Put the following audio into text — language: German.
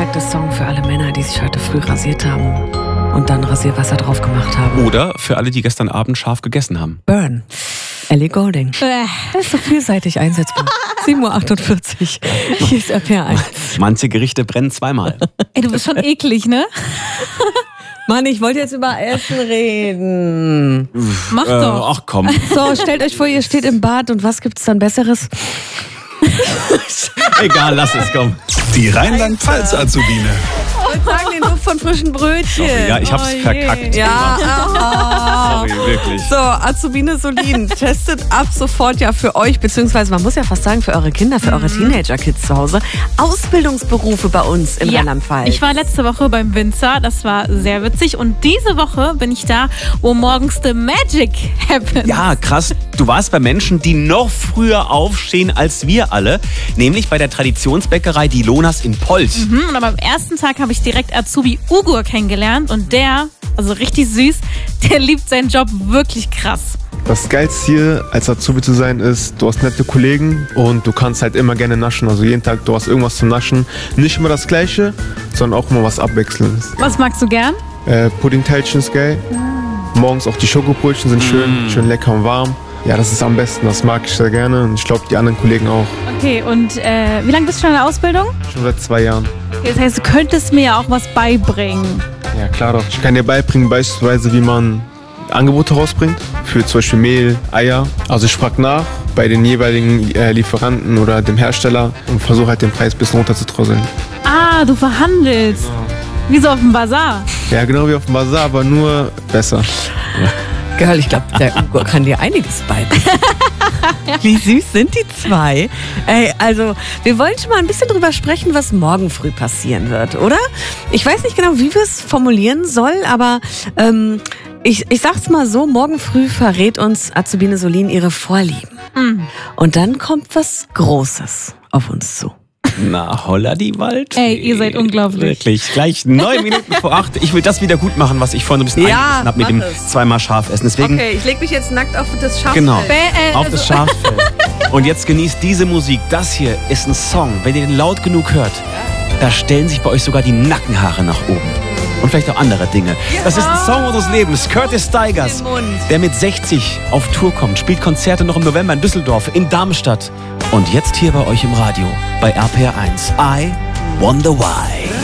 perfekte Song für alle Männer, die sich heute früh rasiert haben und dann Rasierwasser drauf gemacht haben. Oder für alle, die gestern Abend scharf gegessen haben. Burn. Ellie Goulding. Er ist so vielseitig einsetzbar. 7:48 Uhr. Hier ist RPR1. Manche Gerichte brennen zweimal. Ey, du bist schon eklig, ne? Mann, ich wollte jetzt über Essen reden. Mach doch. Ach komm. So, stellt euch vor, ihr steht im Bad und was gibt's dann Besseres? Egal, lass es, komm. Die Rheinland-Pfalz-Azubine. Ich würde sagen, den Duft von frischen Brötchen. Sorry, ja, ich hab's verkackt. Ja, Sorry, wirklich. So, Azubine Solin testet ab sofort ja für euch, beziehungsweise man muss ja fast sagen für eure Kinder, für eure Teenager-Kids zu Hause, Ausbildungsberufe bei uns in Rheinland-Pfalz. Ich war letzte Woche beim Winzer, das war sehr witzig. Und diese Woche bin ich da, wo morgens the magic happens. Ja, krass. Du warst bei Menschen, die noch früher aufstehen als wir alle. Nämlich bei der Traditionsbäckerei Die Lonas in Polt. Und am ersten Tag habe ich direkt Azubi Ugur kennengelernt. Und der, also richtig süß, der liebt seinen Job wirklich krass. Das Geilste hier als Azubi zu sein ist, du hast nette Kollegen und du kannst halt immer gerne naschen. Also jeden Tag, du hast irgendwas zum Naschen. Nicht immer das Gleiche, sondern auch immer was Abwechselndes. Was magst du gern? Puddingteilchen ist geil. Morgens auch die Schokobrötchen sind schön lecker und warm. Ja, das ist am besten, das mag ich sehr gerne und ich glaube die anderen Kollegen auch. Okay, und wie lange bist du schon in der Ausbildung? Schon seit 2 Jahren. Okay, das heißt, du könntest mir ja auch was beibringen. Ja, klar doch. Ich kann dir beibringen beispielsweise, wie man Angebote rausbringt, für zum Beispiel Mehl, Eier. Also ich frage nach bei den jeweiligen Lieferanten oder dem Hersteller und versuche halt den Preis ein bisschen runterzudrosseln. Ah, du verhandelst. Wie so auf dem Bazar. Ja, genau wie auf dem Bazar, aber nur besser. Girl, ich glaube, der Ugur kann dir einiges beibringen. Wie süß sind die zwei? Ey, also, wir wollen schon mal ein bisschen drüber sprechen, was morgen früh passieren wird, oder? Ich weiß nicht genau, wie wir es formulieren sollen, aber ich sag's mal so, morgen früh verrät uns Azubine Solin ihre Vorlieben. Und dann kommt was Großes auf uns zu. Na, holla die Wald. Ey, ihr seid unglaublich. Wirklich, gleich 9 Minuten vor 8. Ich will das wieder gut machen, was ich vorhin ein bisschen eingerissen habe mit dem zweimal scharf essen. Deswegen, Okay, ich leg mich jetzt nackt auf das Schaffeld. genau, auf das Schaffell. Und jetzt genießt diese Musik. Das hier ist ein Song. Wenn ihr den laut genug hört, da stellen sich bei euch sogar die Nackenhaare nach oben. Und vielleicht auch andere Dinge. Das ist ein Song unseres Lebens. Curtis Stigers, der mit 60 auf Tour kommt, spielt Konzerte noch im November in Düsseldorf, in Darmstadt. Und jetzt hier bei euch im Radio, bei RPR1. I Wonder Why.